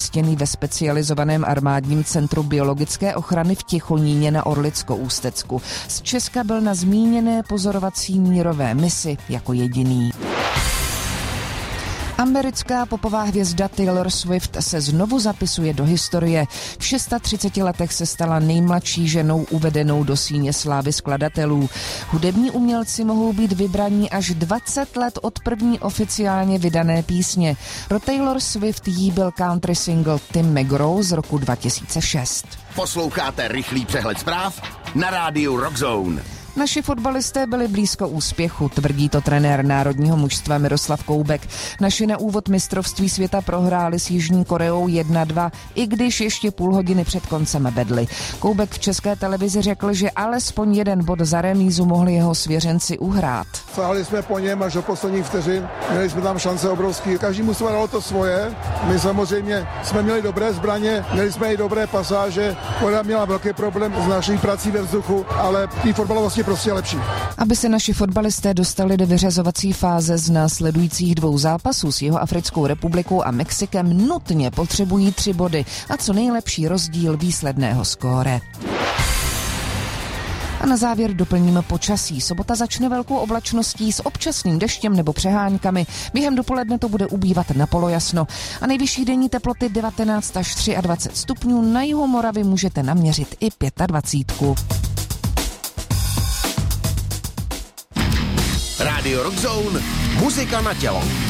umístěný ve specializovaném armádním centru biologické ochrany v Tichoníně na Orlicko-Ústecku. Z Česka byl na zmíněné pozorovací mírové misi jako jediný. Americká popová hvězda Taylor Swift se znovu zapisuje do historie. V 36 letech se stala nejmladší ženou uvedenou do síně slávy skladatelů. Hudební umělci mohou být vybraní až 20 let od první oficiálně vydané písně. Pro Taylor Swift jí byl country single Tim McGraw z roku 2006. Posloucháte rychlý přehled zpráv na rádiu Rockzone. Naši fotbalisté byli blízko úspěchu, tvrdí to trenér národního mužstva Miroslav Koubek. Naši na úvod mistrovství světa prohráli s Jižní Koreou 1-2, i když ještě půl hodiny před koncem vedli. Koubek v České televizi řekl, že alespoň jeden bod za remízu mohli jeho svěřenci uhrát. Sáhli jsme po něm až do posledních vteřin, měli jsme tam šance obrovský. Každý mužstvo dalo to svoje. My samozřejmě jsme měli dobré zbraně, měli jsme i dobré pasáže. Korea měla velký problém s naší prací ve vzduchu, ale tý fotbal prostě lepší. Aby se naši fotbalisté dostali do vyřazovací fáze z následujících 2 zápasů s Jihoafrickou republikou a Mexikem, nutně potřebují 3 body a co nejlepší rozdíl výsledného skóre. A na závěr doplníme počasí. Sobota začne velkou oblačností s občasným deštěm nebo přeháňkami. Během dopoledne to bude ubývat na polojasno. A nejvyšší denní teploty 19 až 23 stupňů. Na jihu Moravy můžete naměřit i 25. Rádio Rockzone, muzika na tělo.